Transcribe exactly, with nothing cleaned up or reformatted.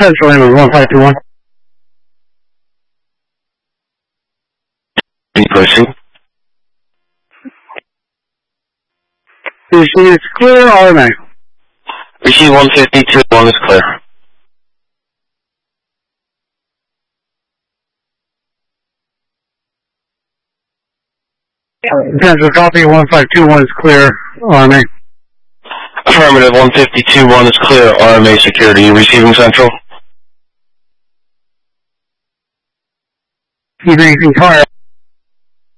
Central, Amos one five two one. Pushing. Receive is clear, automatic. Receive one fifty-two, one is clear. Central, copy, one five two one is clear, R M A. Affirmative, one fifty-two, one is clear, R M A security. You receiving Central? Keep anything fire,